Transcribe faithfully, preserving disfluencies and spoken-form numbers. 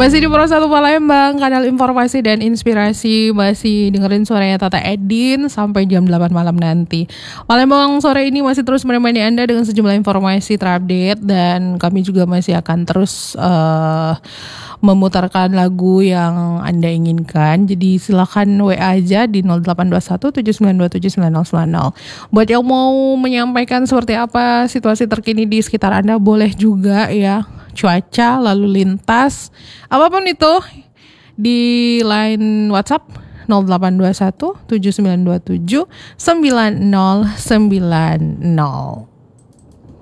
Masih di Pro satu Palembang, kanal informasi dan inspirasi. Masih dengerin suaranya Tata Edin sampai jam delapan malam nanti. Palembang sore ini masih terus menemani Anda dengan sejumlah informasi terupdate. Dan kami juga masih akan terus uh, memutarkan lagu yang Anda inginkan. Jadi silakan W A aja di nol delapan dua satu tujuh sembilan dua tujuh sembilan nol sembilan nol. Buat yang mau menyampaikan seperti apa situasi terkini di sekitar Anda, boleh juga ya. Cuaca, lalu lintas, apapun itu, di line WhatsApp nol delapan dua satu tujuh sembilan dua tujuh sembilan nol sembilan nol.